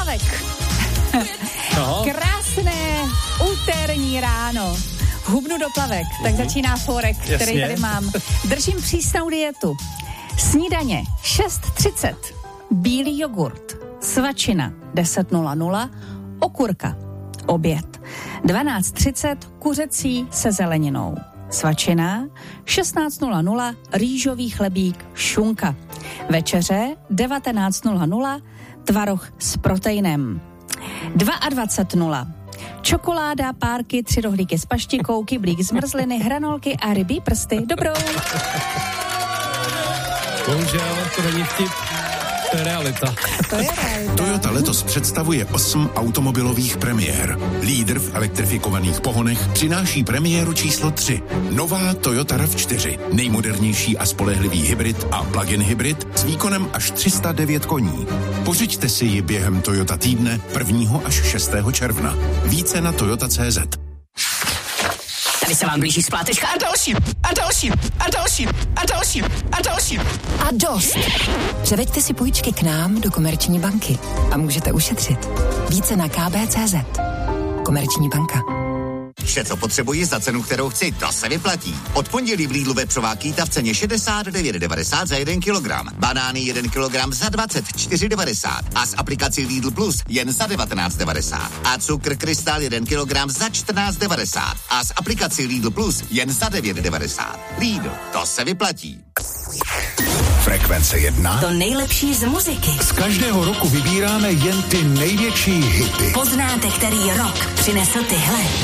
Plavek. No. Krásné úterní ráno. Hubnu do plavek, tak začíná fórek, který tady mám. Držím přísnou dietu. Snídaně 6:30. Bílý jogurt. Svačina 10:00. Okurka. Oběd 12:30. Kuřecí se zeleninou. Svačina 16:00. Rýžový chlebík. Šunka. Večeře 19:00. Tvaroh s proteinem. 22:00. Čokoláda, párky, 3 rohlíky s paštikou, kyblík zmrzliny, hranolky a rybí prsty. Dobrou. Bohužel, to není vtip, to je realita. To je realita. Toyota letos představuje 8 automobilových premiér. Lídr v elektrifikovaných pohonech přináší premiéru číslo 3. Nová Toyota RAV4. Nejmodernější a spolehlivý hybrid a plug-in hybrid s výkonem až 309 koní. Pořiďte si ji během Toyota týdne 1. až 6. června. Více na toyota.cz. Tady se vám blíží splátečka a další, a další, a další, a další, a další. A dost. Převeďte si půjčky k nám do Komerční banky a můžete ušetřit. Více na kb.cz. Komerční banka. Vše, co potřebuji za cenu, kterou chci, to se vyplatí. Od pondělí v Lidlu vepřová kýta v ceně 69,90 za 1 kilogram. Banány 1 kilogram za 24,90 a s aplikací Lidl Plus jen za 19,90. A cukr Krystal 1 kilogram za 14,90 a s aplikací Lidl Plus jen za 9,90. Lidl, to se vyplatí. Frekvence 1. To nejlepší z muziky. Z každého roku vybíráme jen ty největší hity. Poznáte, který rok přinesl tyhle.